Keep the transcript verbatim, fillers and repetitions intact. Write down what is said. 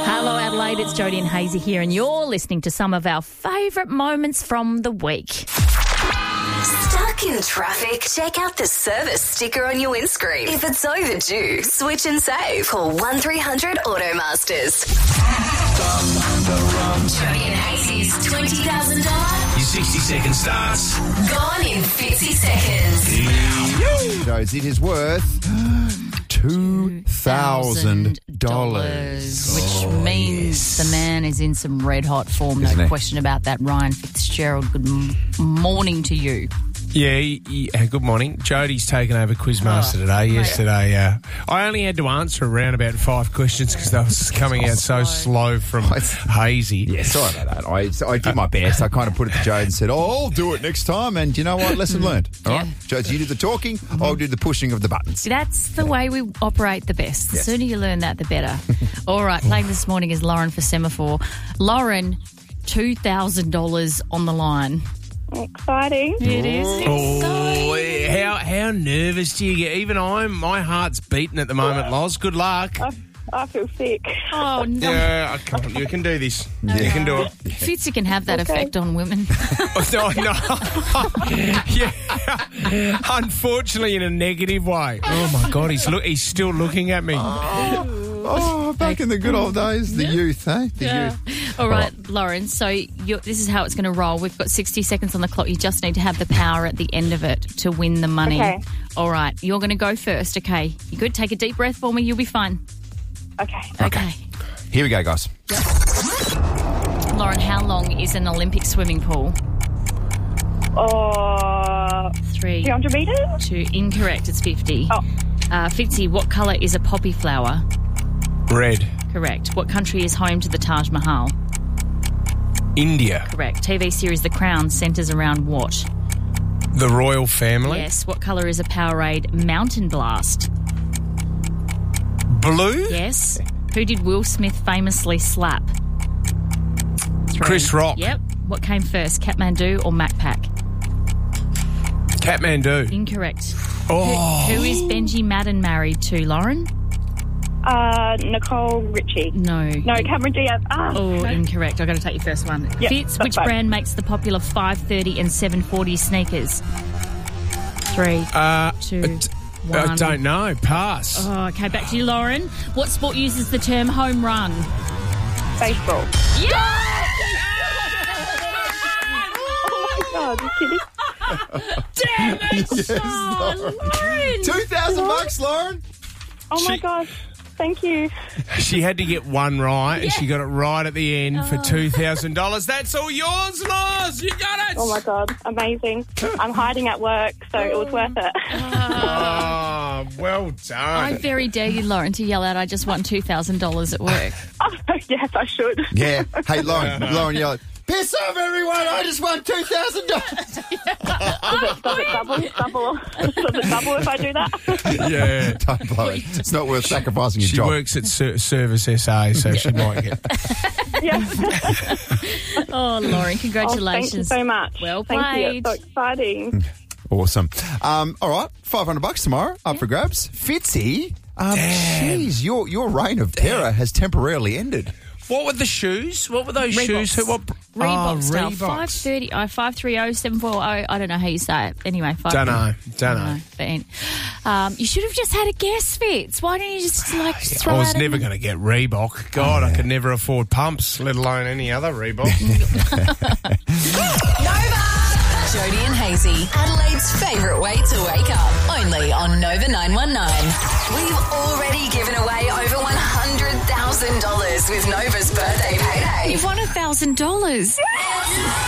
Hello, Adelaide. It's Jodie and Hazy here, and you're listening to some of our favourite moments from the week. Stuck in traffic? Check out the service sticker on your windscreen. If it's overdue, switch and save. Call one three hundred Automasters. Jodie and Hazy's twenty thousand dollars. Your sixty second starts. Gone in fifty seconds. Jodes, it is worth two thousand dollars. Which means the man is in some red hot form, no Isn't he? question about that. Ryan Fitzgerald, good m- morning to you. Yeah, yeah, good morning. Jodie's taken over Quizmaster today. Yesterday, uh, I only had to answer around about five questions because they was coming out so slow from Hazy. Yeah, sorry about that. I, I did my best. I kind of put it to Jodes and said, oh, I'll do it next time. And you know what? Lesson learned. All right? Jodes, you do the talking, I'll do the pushing of the buttons. That's the way we operate the best. The Yes. sooner you learn that, the better. All right, playing this morning is Lauren for Semaphore. Lauren, two thousand dollars on the line. Exciting. It is. Oh, how how nervous do you get? Even I'm, my heart's beating at the moment, Loz. Good luck. I, I feel sick. Oh, no. Yeah, come on, you can do this. You can do it. Fitzy can have that Okay. effect on women. Oh, no, no. Yeah. Unfortunately, in a negative way. Oh, my God, he's look, he's still looking at me. Oh, back in the good old days, the youth, eh? The youth. All right, Lauren, so you're, this is how it's going to roll. We've got sixty seconds on the clock. You just need to have the power at the end of it to win the money. Okay. All right, you're going to go first, okay? You good? Take a deep breath for me. You'll be fine. Okay. Okay. Here we go, guys. Lauren, how long is an Olympic swimming pool? Uh, Three, two hundred metres? two, incorrect. It's fifty. Oh. Uh, Fitzy, what colour is a poppy flower? Red. Correct. What country is home to the Taj Mahal? India. Correct. T V series The Crown centres around what? The royal family. Yes. What colour is a Powerade Mountain Blast? Blue. Yes. Who did Will Smith famously slap? Three. Chris Rock. Yep. What came first, Kathmandu or Macpac? Kathmandu. Incorrect. Oh. Who is Benji Madden married to, Lauren? Uh, Nicole Richie. No. No, Cameron Diaz. Ah, Oh, no. incorrect. I've got to take your first one. Yep, Fitz, that's which fine. brand makes the popular five thirty and seven forty sneakers? Three, Uh, two, it- one. I don't know. Pass. Oh, okay, back to you, Lauren. What sport uses the term home run? Baseball. Yeah! Oh, my God. You kidding? Damn it! Oh, Lauren! Two thousand bucks, Lauren. Oh, my She- God. Thank you. She had to get one right, and she got it right at the end Oh. for two thousand dollars. That's all yours, Loz. You got it. Oh, my God. Amazing. I'm hiding at work, so it was worth it. Oh, well I done. very dare you, Lauren, to yell out, I just won two thousand dollars at work. Oh, yes, I should. Yeah. Hey, Lauren. Lauren, yell, piss off, everyone. I just won two thousand dollars. Does it, does it double? double? Does it double if I do that? Yeah. Don't blow it. It's not worth sacrificing your She job. works at Ser- Service S A, so she might get. Yeah. Oh, Lauren, Oh, congratulations. thank you so much. Well Thank you. played. It's so exciting. Awesome. Um, all right, five hundred bucks tomorrow up for grabs. Fitzy, um, Damn. geez, your your reign of terror has temporarily ended. What were the shoes? What were those Reeboks. shoes? Who- What? Reebok oh, style. Reeboks. five thirty, oh, five three oh, seven four oh. I don't know how you say it. Anyway, five Don't know. Don't know. But, any- um, you should have just had a guess, Fitz. Why don't you just like throw I was out a- never going to get Reebok. God, I could never afford pumps, let alone any other Reebok. Nova! Jodie and Hazy, Adelaide's favourite way to wake up. Only on Nova nine one nine. We've already given away over one hundred thousand dollars with Nova's birthday payday. You've won a thousand dollars.